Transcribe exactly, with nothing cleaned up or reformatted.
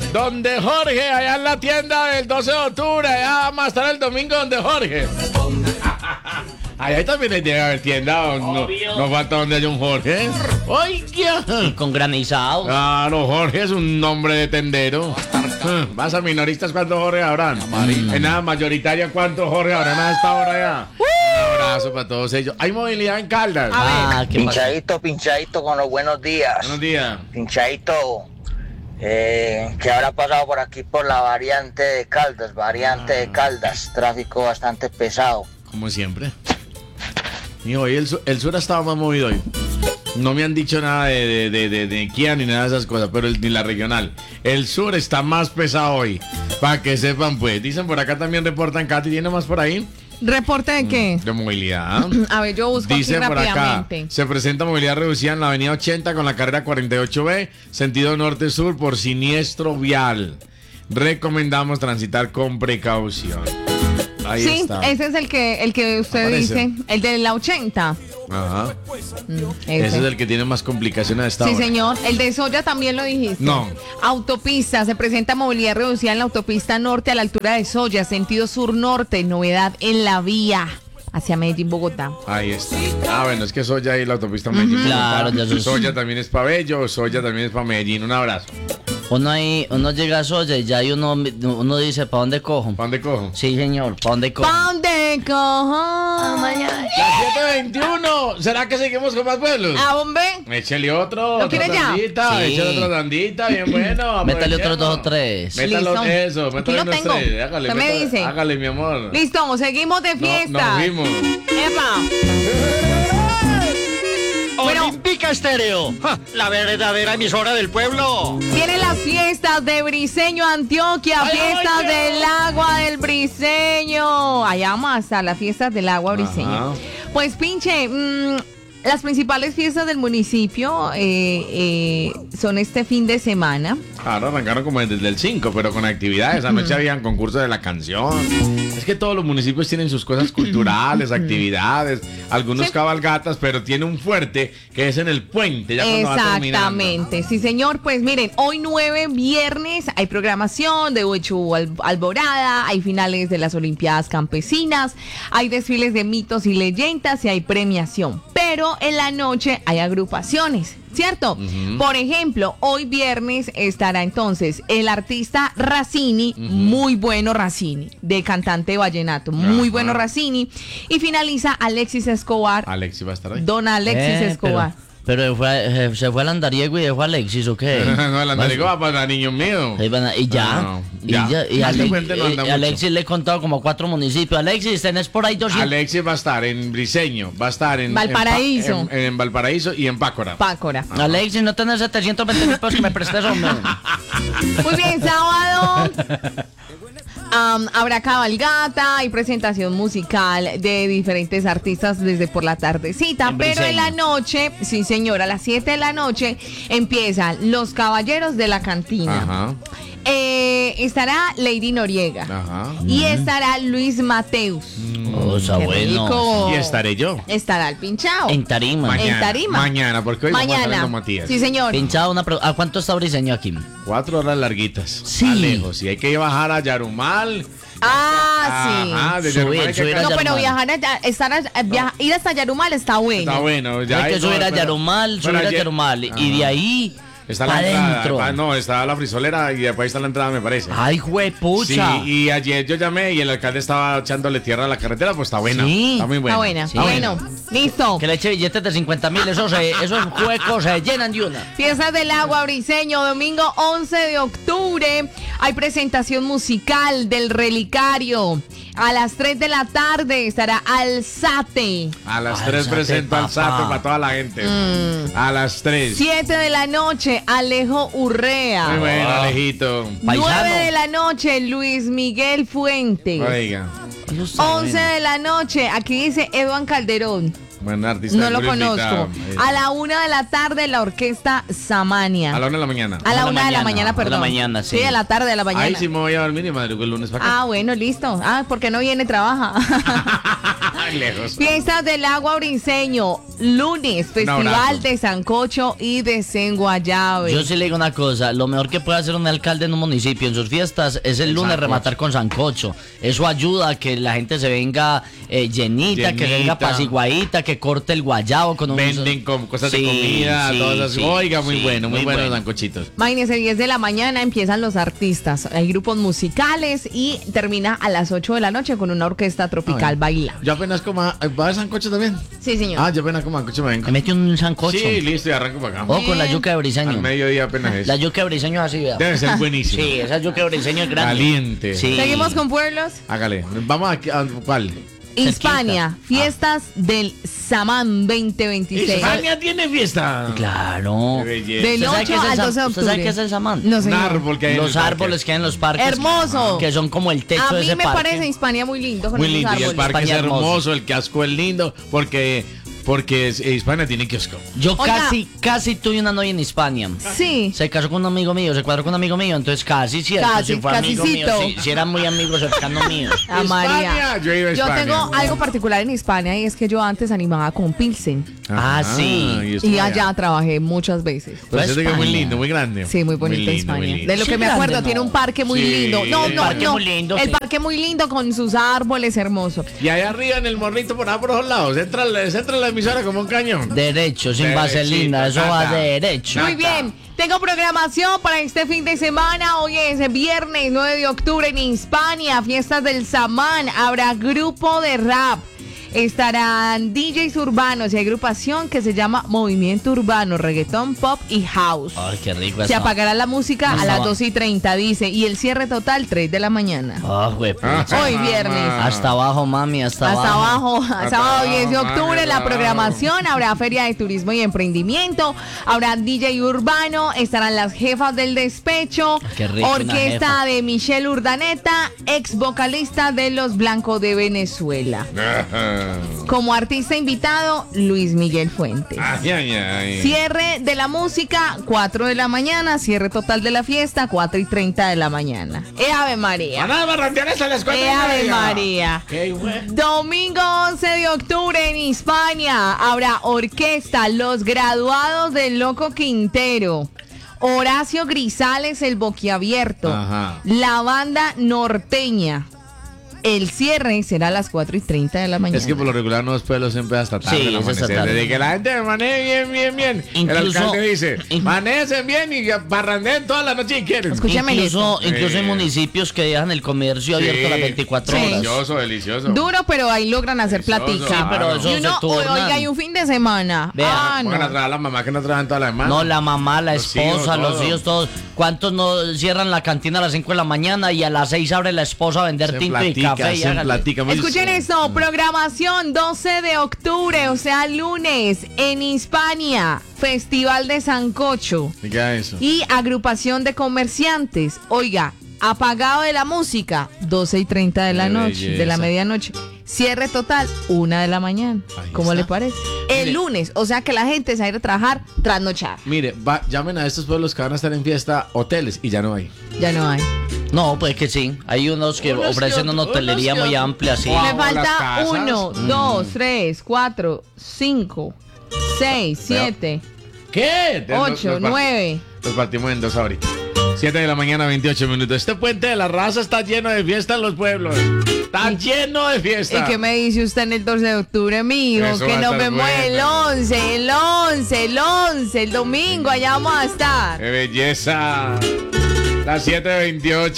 Donde Jorge, allá en la tienda del doce de octubre, allá vamos a estar el domingo donde Jorge. Allá también debe haber tienda, no, no falta donde haya un Jorge. Oiga. Y con granizado. Claro, Jorge es un nombre de tendero. Vas a minoristas, ¿cuántos Jorge habrán? En nada mayoritaria, ¿cuántos Jorge habrán a esta hora ya? Un abrazo para todos ellos. ¿Hay movilidad en Caldas? Ah, qué Pinchadito, pinchadito con los buenos días. Buenos días. Pinchadito, eh, que habrá pasado por aquí por la variante de Caldas, variante de Caldas, tráfico bastante pesado. Como siempre. Y hoy el, su- el sur ha estado más movido hoy. No me han dicho nada de, de, de, de, de Kia ni nada de esas cosas, pero el, ni la regional. El sur está más pesado hoy. Para que sepan, pues. Dicen por acá también reportan, Katy, ¿tiene más por ahí? ¿Reporte de qué? De movilidad. A ver, yo busco Dice aquí por acá, rápidamente. se presenta movilidad reducida en la avenida ochenta con la carrera cuarenta y ocho B, sentido norte-sur por siniestro vial. Recomendamos transitar con precaución. Ahí Sí, está. ese es el que el que usted Aparece. dice, el de la ochenta. Ajá. Mm, Ese ese. es el que tiene más complicaciones a esta Sí, hora. señor. El de Soya también lo dijiste. No. Autopista. Se presenta movilidad reducida en la autopista norte a la altura de Soya, sentido sur-norte. Novedad en la vía hacia Medellín, Bogotá. Ahí está. Ah, bueno, es que Soya y la autopista Medellín. Claro, ya eso es- Soya también es para Bello, Soya también es para Medellín. Un abrazo. Uno ahí, uno llega a Soya y ya hay uno, uno dice, ¿para dónde cojo? ¿Para dónde cojo? Sí, señor, ¿para dónde cojo? ¿Pa' dónde cojo? Las siete veintiuno. ¿Será que seguimos con más pueblos? ¿A bombe? Échale otro. ¿Lo otra quiere ya? tandita, Sí. échale otra tandita, bien bueno. Métale otros aprovechemos. dos o tres. Métalo Listo. eso, Aquí métale lo unos tengo. tres. Hágale, Usted me métale- dice. Hágale, mi amor. Listo, seguimos de No, fiesta. nos fuimos. ¡Epa! Bueno. Olímpica Estéreo, ¡ja! La verdadera emisora del pueblo. Tienen las fiestas de Briseño, Antioquia, ¡Ay, fiestas oye! del agua del Briseño. Allá vamos hasta las fiestas del agua Briseño. Ajá. Pues pinche, mmm, las principales fiestas del municipio eh, eh, son este fin de semana. Claro, arrancaron como desde el cinco, pero con actividades. Anoche habían concursos de la canción. Es que todos los municipios tienen sus cosas culturales, actividades, algunos Sí. cabalgatas, pero tiene un fuerte que es en el puente, ya cuando va terminando. Exactamente, sí señor, pues miren, hoy nueve viernes hay programación de Huechu Al- Alborada, hay finales de las Olimpiadas Campesinas, hay desfiles de mitos y leyendas y hay premiación, pero en la noche hay agrupaciones, ¿cierto? Por ejemplo, hoy viernes estará entonces el artista Racini, muy bueno Racini, de cantante vallenato, muy Ajá. bueno Racini, y finaliza Alexis Escobar, Alexis va a estar ahí. don Alexis Eh, Escobar. Pero, pero fue, eh, se fue al andariego y dejó a Alexis, ¿o qué? No, el andariego va para niños míos. Ahí van a- Y ya. No, y ya. ya. Y, Este Ale- puente no anda y mucho. Alexis le he contado como cuatro municipios. Alexis, tenés por ahí doscientos. Alexis va a estar en Briseño, va a estar en Valparaíso. En, Pa- en- en Valparaíso y en Pácora. Pácora. Alexis, no tenés setecientos veinte mil pesos que me prestes, hombre. Muy bien, sábado. Am, habrá cabalgata y presentación musical de diferentes artistas desde por la tardecita, En pero en Briseño. la noche, sí señor, a las siete de la noche empiezan los caballeros de la cantina. Ajá, Eh, estará Lady Noriega ajá. y estará Luis Mateus. O sea, Qué bueno. rico. Y estaré yo. Estará el pinchao. En tarima. Mañana. En tarima. Mañana, porque hoy vamos a estar Mañana. con Matías. Sí, señor. Pinchado una pro- ¿A cuánto está Briseño aquí? Cuatro horas larguitas. Sí. A lejos. Y hay que bajar a Yarumal. Ah, sí. Ajá, de Subir, Yarumal hay que subir a No, ca- pero Yarumal. viajar allá, estar a- viaja- ir hasta Yarumal está bueno. Está bueno. Ya Hay que no, subir a pero- Yarumal, pero subir a ayer- Yarumal. Y Ajá. de ahí Está la para entrada. adentro. Ah, no, está la frisolera y después está la entrada, me parece. Ay, juepucha. Sí, y ayer yo llamé y el alcalde estaba echándole tierra a la carretera, pues está buena. Sí. Está muy buena. Está buena. Sí. Bueno, listo. Que le eche billetes de cincuenta mil, esos, se- esos huecos se llenan de una. Fiestas del Agua Briseño, domingo once de octubre. Hay presentación musical del Relicario. A las tres de la tarde estará Alzate. A las Alzate, tres presento al papá. Sato para toda la gente. Mm. A las tres. siete de la noche, Alejo Urrea. Muy bueno, Ah. Alejito. Paisano. nueve de la noche, Luis Miguel Fuentes. Oiga, Eso está once bueno. de la noche, aquí dice Eduan Calderón. buen artista. No lo puro invitado. conozco. Eh, A la una de la tarde, la orquesta Samania. A la una de la mañana. A la A la una de la mañana, mañana, a la perdón. mañana, sí. Sí, a la tarde de la mañana. Ahí sí me voy a dormir y madrugo el lunes para acá. Ah, bueno, listo. Ah, porque no viene, trabaja. tan lejos. Fiestas del Agua Briseño, lunes, Festival abrazo. de Sancocho y de Senguayabe. Yo sí le digo una cosa, lo mejor que puede hacer un alcalde en un municipio en sus fiestas es el, El lunes sancocho. rematar con sancocho. Eso ayuda a que la gente se venga eh, llenita, que venga Llenita. apaciguadita, que corte el guayabo con un... Venden con cosas Sí, de comida, sí, todas esas. sí, Oiga, muy sí, bueno, muy, muy buenos bueno. sancochitos. Imagínense, diez de la mañana empiezan los artistas. Hay grupos musicales y termina a las ocho de la noche con una orquesta tropical Ay. bailando. Yo apenas como. ¿Va a haber sancocho también? Sí, señor. Ah, yo apenas como sancocho me vengo. Me mete un sancocho. Sí, listo, y arranco para acá. O con la yuca de Al briseño. mediodía apenas es. La yuca de briseño es así, vea. Debe ser buenísimo. Sí, esa yuca de briseño es grande. Caliente. Sí. Seguimos con pueblos. Hágale. Vamos a, a ¿cuál? Hispania, fiestas del Samán veinte veintiséis. Hispania tiene fiesta. Claro. Qué belleza. Del ¿Usted sabe qué ocho es el al sam- doce de ¿Usted sabe octubre. qué es el samán? No, Un señor. árbol que hay en Los el parque. árboles que hay en los parques. Hermoso. Que son como el techo A de mí ese me parque. parece Hispania muy lindo con Muy esos lindo. Y el árboles. parque es España hermoso. hermoso, el casco es lindo, porque, porque es- Hispania tiene kiosco. Yo Oiga. casi, casi tuve una novia en Hispania. Sí. Se casó con un amigo mío, se cuadró con un amigo mío, entonces casi, ¿cierto? Casi, si fue amigo mío, casicito. si, si eran muy amigos cercanos míos. A María. Hispania, yo he ido a Yo Hispania. tengo algo particular en Hispania y es que yo antes animaba con Pilsen Ah, sí. estuvo y allá trabajé muchas veces. Pues es que es muy España. lindo, muy grande. Sí, muy bonito lindo, Hispania. muy lindo. De lo Sí, que me grande, acuerdo, no. tiene un parque muy Sí, lindo. No, el no, parque no. muy lindo, el sí. parque muy lindo con sus árboles hermosos. Y allá arriba en el morrito por ahí por los lados, entra, entra la emisora como un cañón. Derecho, sin Derechito, vaselina, eso va nada. derecho. Muy bien, tengo programación para este fin de semana. Hoy es viernes nueve de octubre en Hispania, fiestas del Samán. Habrá grupo de rap. Estarán D Js urbanos y agrupación que se llama Movimiento Urbano, Reggaetón, Pop y House. Ay, qué rico Se eso. apagará la música a Hasta las va- dos y treinta, dice, y el cierre total tres de la mañana. Ah, güey, pucha. Hoy viernes. Hasta abajo, mami, hasta, Hasta abajo, Hasta sábado diez de abajo, octubre, mami, la abajo. programación, habrá feria de turismo y emprendimiento, habrá D J urbano, estarán las jefas del despecho, Qué rico, una orquesta jefa. de Michelle Urdaneta, ex vocalista de Los Blancos de Venezuela. Como artista invitado, Luis Miguel Fuentes. Ay, ay, ay. Cierre de la música, cuatro de la mañana, cierre total de la fiesta, cuatro y treinta de la mañana. ¡Eh, Ave María! Van a barrandear hasta las cuatro y ¡Eh, Ave media. María! Qué güey. Domingo once de octubre en Hispania habrá orquesta Los Graduados del Loco Quintero, Horacio Grisales el Boquiabierto, Ajá. la banda norteña. El cierre será a las cuatro y treinta de la mañana. Es que por lo regular no pueblos siempre hasta tarde. Sí, el es hasta amanecer. tarde. Desde que la gente maneje bien, bien, bien. Incluso- el alcalde dice, in- manecen bien y barrandeen toda la noche si quieren. Escúchame Incluso, esto. incluso hay Sí. municipios que dejan el comercio abierto a las veinticuatro Sí. horas. Delicioso, delicioso. Duro, pero ahí logran hacer Delicioso. platica. Sí, pero eso y se uno, turnan. oiga, hay un fin de semana. Vea, ah, Pongan a no. trabajar la mamá que no trabajan toda la semana. No, la mamá, la Los esposa, hijos, los todo. hijos, todos. ¿Cuántos no cierran la cantina a las cinco de la mañana y a las seis abre la esposa a vender Se tinto y platica, café? Y se hágale? platica. Muy- Escuchen esto, programación doce de octubre, o sea, lunes, en Hispania, Festival de Sancocho Diga eso. y agrupación de comerciantes. Oiga, apagado de la música, doce y treinta de la Qué noche, de la belleza. medianoche. Cierre total, una de la mañana. Ahí ¿Cómo está. le parece? El Mire. lunes, o sea que la gente se va a ir a trabajar trasnochar. Mire, va- llamen a estos pueblos que van a estar en fiesta hoteles y ya no hay. Ya no hay. No, pues que sí. Hay unos que Unos ofrecen que una otros, hotelería unos que muy otros. amplia, sí. Wow. Me o las falta casas. uno, Mm. dos, tres, cuatro, cinco, seis, siete, ¿Qué? De- los- ocho, los par- nueve. Los partimos en dos ahorita. siete de la mañana, veintiocho minutos. Este puente de la raza está lleno de fiesta en los pueblos. Está lleno de fiesta. ¿Y qué me dice usted en el doce de octubre, mijo? Eso Que va a nos estar vemos el bueno. once, el once, el once, el domingo, allá vamos a estar. ¡Qué belleza! Las siete veintiocho.